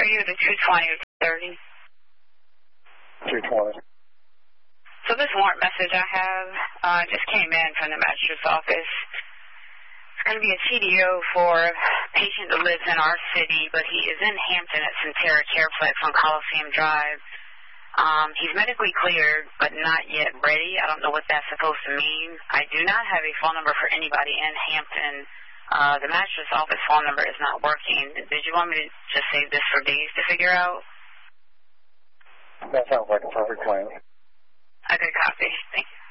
for you, the 220 or 230? 220. So this warrant message I have just came in from the magistrate's office. It's going to be a TDO for a patient that lives in our city, but he is in Hampton at Centera Careplex on Coliseum Drive. He's medically cleared, but not yet ready. I don't know what that's supposed to mean. I do not have a phone number for anybody in Hampton. The magistrate's office phone number is not working. Did you want me to just save this for days to figure out? That sounds like a perfect plan. A good copy. Thank you.